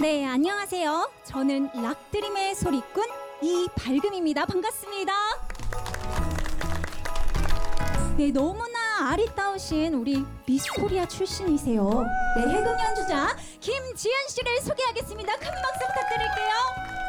네, 안녕하세요. 저는 락드림의 소리꾼 이발금입니다. 반갑습니다. 네, 너무나 아리따우신 우리 미스 코리아 출신이세요. 네, 해금 연주자 김지연 씨를 소개하겠습니다. 큰 박수 부탁드릴게요.